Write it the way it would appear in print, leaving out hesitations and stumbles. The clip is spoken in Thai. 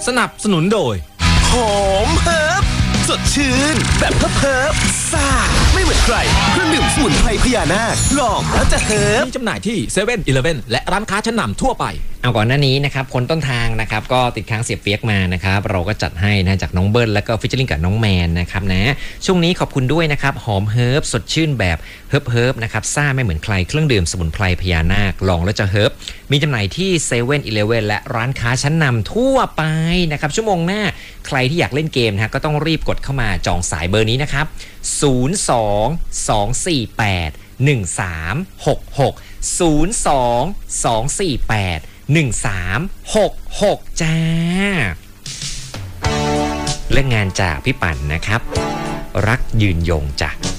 สนับสนุนโดยหอมเฮิร์บสดชื่นแบบเฮิร์บซ่าไม่เหมือนใครเครื่องดื่มสมุนไพรพญานาคลองแล้วจะเฮิร์บมีจำหน่ายที่เซเว่นอีเลฟเว่นและร้านค้าชั้นนำทั่วไปเอาก่อนหน้านี้นะครับคนต้นทางนะครับก็ติดค้างเสียเปียกมานะครับเราก็จัดให้นะจากน้องเบิ้ลแล้วก็ฟิชเชอร์ลิงกับน้องแมนนะครับนะช่วงนี้ขอบคุณด้วยนะครับหอมเฮิร์บสดชื่นแบบเฮิร์บนะครับซ่าไม่เหมือนใครเครื่องดื่มสมุนไพรพญานาคลองแล้วจะเฮิร์บมีจำหน่ายที่เซเว่นอีเลฟเว่นและร้านค้าชั้นนำทั่วไปนะครับชั่วโมงหน้าใครที่อยากเล่นเกมนะก็ต้องรีบกดเข้ามาจองสายเบอร์นี้นะครับ02-248-1366 จ้าเรื่องงานจากพี่ปั่นนะครับรักยืนยงจ้ะ